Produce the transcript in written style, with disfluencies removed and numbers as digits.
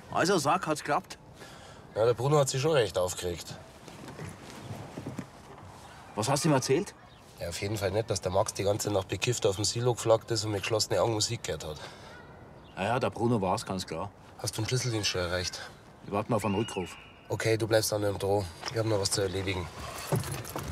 Also, sag, hat's geklappt? Ja, der Bruno hat sich schon recht aufgeregt. Was hast du ihm erzählt? Ja, auf jeden Fall nicht, dass der Max die ganze Nacht bekifft auf dem Silo geflaggt ist und mit geschlossenen Augen Musik gehört hat. Ja, der Bruno war's, ganz klar. Hast du den Schlüsseldienst schon erreicht? Wir warten auf einen Rückruf. Okay, du bleibst an dem Droh. Ich habe noch was zu erledigen.